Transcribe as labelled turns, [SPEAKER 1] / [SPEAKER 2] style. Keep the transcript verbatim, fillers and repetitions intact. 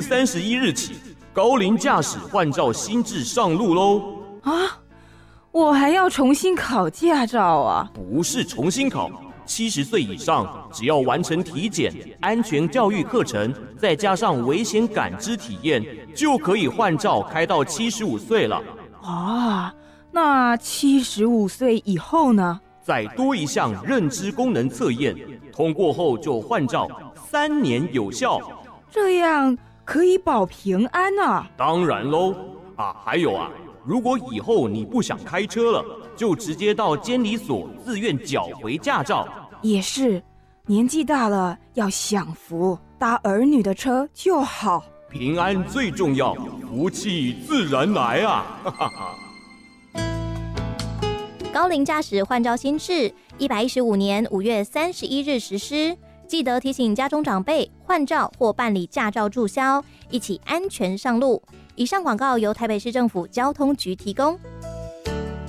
[SPEAKER 1] 三十一日起，高龄驾驶换照新制上路喽！
[SPEAKER 2] 啊，我还要重新考驾照啊？
[SPEAKER 1] 不是重新考，七十岁以上，只要完成体检、安全教育课程，再加上危险感知体验，就可以换照开到七十五岁了。
[SPEAKER 2] 啊，那七十五岁以后呢？
[SPEAKER 1] 再多一项认知功能测验，通过后就换照，三年有效。
[SPEAKER 2] 这样可以保平安啊！
[SPEAKER 1] 当然喽，啊，还有啊，如果以后你不想开车了，就直接到监理所自愿缴回驾照。
[SPEAKER 2] 也是，年纪大了要享福，搭儿女的车就好。
[SPEAKER 1] 平安最重要，福气自然来啊！哈哈哈。
[SPEAKER 3] 高龄驾驶换照新制，一百一十五年五月三十一日实施。记得提醒家中长辈换照或办理驾照注销，一起安全上路。以上广告由台北市政府交通局提供。